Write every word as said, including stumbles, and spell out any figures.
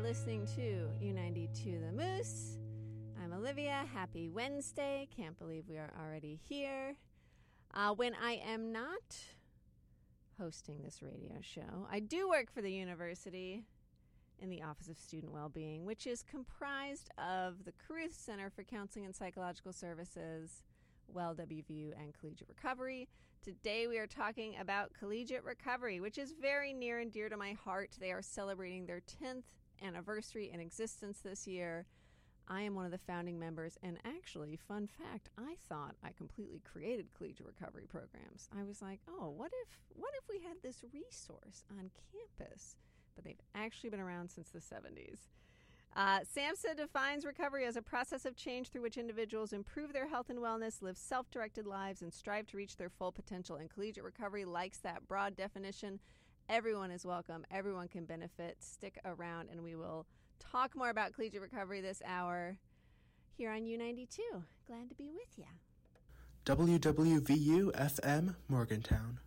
listening to U ninety-two The Moose. I'm Olivia. Happy Wednesday. Can't believe we are already here. Uh, when I am not hosting this radio show, I do work for the university in the Office of Student Wellbeing, which is comprised of the Caruth Center for Counseling and Psychological Services, Well W V U, and Collegiate Recovery. Today we are talking about Collegiate Recovery, which is very near and dear to my heart. They are celebrating their tenth anniversary in existence this year. I am one of the founding members, and actually, fun fact, I thought I completely created Collegiate Recovery programs. I was like, oh, what if what if we had this resource on campus? But they've actually been around since the seventies. Uh, SAMHSA defines recovery as a process of change through which individuals improve their health and wellness, live self-directed lives, and strive to reach their full potential. And Collegiate Recovery likes that broad definition. Everyone is welcome. Everyone can benefit. Stick around, and we will talk more about Collegiate Recovery this hour here on U ninety-two. Glad to be with you. W W V U F M Morgantown.